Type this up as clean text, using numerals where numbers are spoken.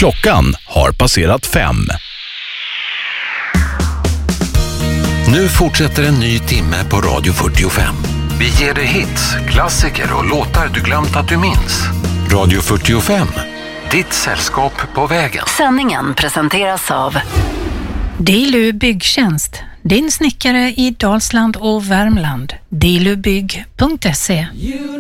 Klockan har passerat 5. Nu fortsätter en ny timme på Radio 45. Vi ger dig hits, klassiker och låtar du glömt att du minns. Radio 45. Ditt sällskap på vägen. Sändningen presenteras av Dilu Byggtjänst. Din snickare i Dalsland och Värmland. dilubygg.se